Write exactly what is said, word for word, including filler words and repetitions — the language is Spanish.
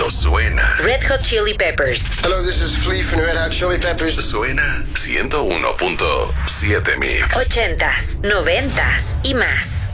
cuando suena. Red Hot Chili Peppers. Hello, this is Flea from Red Hot Chili Peppers. Suena ciento uno punto siete Mix. Ochentas, noventas y más.